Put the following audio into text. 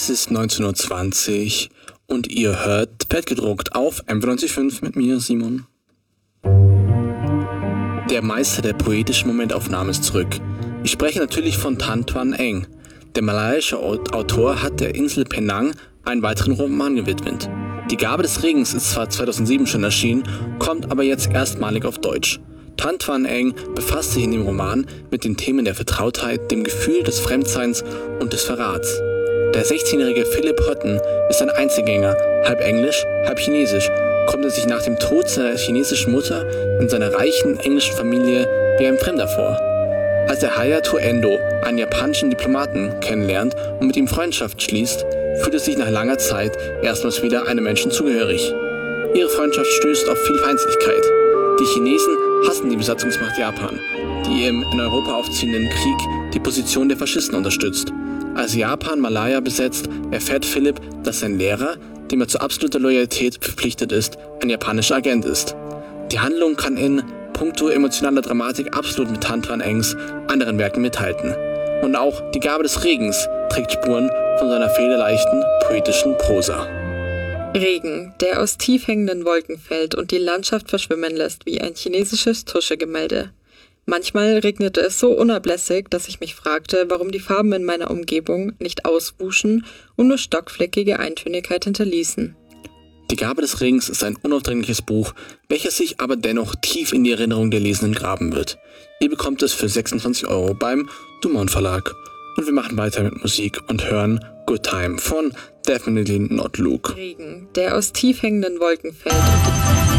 Es ist 19:20 Uhr und ihr hört Fettgedruckt auf M95 mit mir, Simon. Der Meister der poetischen Momentaufnahme ist zurück. Ich spreche natürlich von Tan Toan Eng. Der malaiische Autor hat der Insel Penang einen weiteren Roman gewidmet. Die Gabe des Regens ist zwar 2007 schon erschienen, kommt aber jetzt erstmalig auf Deutsch. Tan Toan Eng befasst sich in dem Roman mit den Themen der Vertrautheit, dem Gefühl des Fremdseins und des Verrats. Der 16-jährige Philip Houghton ist ein Einzelgänger, halb Englisch, halb Chinesisch, kommt er sich nach dem Tod seiner chinesischen Mutter in seiner reichen englischen Familie wie ein Fremder vor. Als er Hayato Endo, einen japanischen Diplomaten, kennenlernt und mit ihm Freundschaft schließt, fühlt er sich nach langer Zeit erstmals wieder einem Menschen zugehörig. Ihre Freundschaft stößt auf viel Feindseligkeit. Die Chinesen hassen die Besatzungsmacht Japan, die im in Europa aufziehenden Krieg die Position der Faschisten unterstützt. Als Japan Malaya besetzt, erfährt Philipp, dass sein Lehrer, dem er zu absoluter Loyalität verpflichtet ist, ein japanischer Agent ist. Die Handlung kann in puncto emotionaler Dramatik absolut mit Tan Toan Engs anderen Werken mithalten. Und auch Die Gabe des Regens trägt Spuren von seiner federleichten, poetischen Prosa. Regen, der aus tief hängenden Wolken fällt und die Landschaft verschwimmen lässt wie ein chinesisches Tuschegemälde. Manchmal regnete es so unablässig, dass ich mich fragte, warum die Farben in meiner Umgebung nicht auswuschen und nur stockfleckige Eintönigkeit hinterließen. Die Gabe des Regens ist ein unaufdringliches Buch, welches sich aber dennoch tief in die Erinnerung der Lesenden graben wird. Ihr bekommt es für 26 € beim Dumont Verlag. Und wir machen weiter mit Musik und hören Good Time von Definitely Not Luke. Regen, der aus tief hängenden Wolken fällt und die